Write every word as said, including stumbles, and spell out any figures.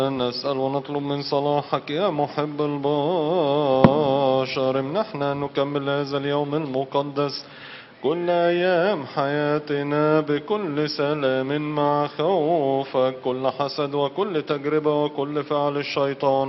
نسأل ونطلب من صلاحك يا محب البشر، امنحنا نكمل هذا اليوم المقدس كل أيام حياتنا بكل سلام مع خوفك، كل حسد وكل تجربة وكل فعل الشيطان